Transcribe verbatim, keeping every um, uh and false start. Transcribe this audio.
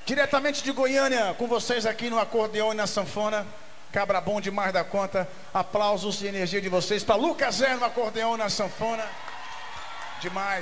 Diretamente de Goiânia, com vocês aqui no acordeão e na sanfona. Cabra bom demais da conta. Aplausos e energia de vocês para Lucas Zé no acordeão e na sanfona. Demais.